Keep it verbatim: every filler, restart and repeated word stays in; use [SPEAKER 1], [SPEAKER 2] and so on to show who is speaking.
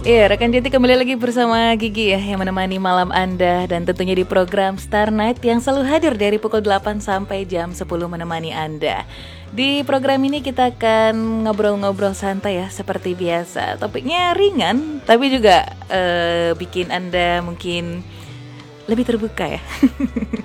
[SPEAKER 1] Iya, rekan Jati kembali lagi bersama Gigi ya, yang menemani malam Anda. Dan tentunya di program Star Night yang selalu hadir dari pukul delapan sampai jam sepuluh menemani Anda. Di program ini kita akan ngobrol-ngobrol santai ya, seperti biasa. Topiknya ringan, tapi juga uh, bikin Anda mungkin lebih terbuka ya.